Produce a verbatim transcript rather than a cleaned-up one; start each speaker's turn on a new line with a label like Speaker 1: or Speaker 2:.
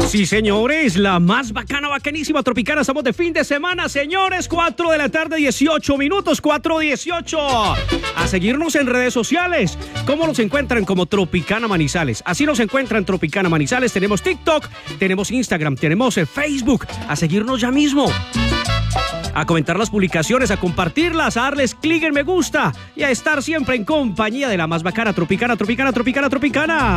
Speaker 1: Sí, señores, la más bacana, bacanísima, tropicana. Estamos de fin de semana, señores. cuatro de la tarde, dieciocho minutos, cuatro dieciocho. A seguirnos en redes sociales. ¿Cómo nos encuentran? Como Tropicana Manizales. Así nos encuentran, Tropicana Manizales. Tenemos TikTok, tenemos Instagram, tenemos el Facebook. A seguirnos ya mismo. A comentar las publicaciones, a compartirlas, a darles clic en me gusta y a estar siempre en compañía de la más bacana, Tropicana, Tropicana, Tropicana, Tropicana.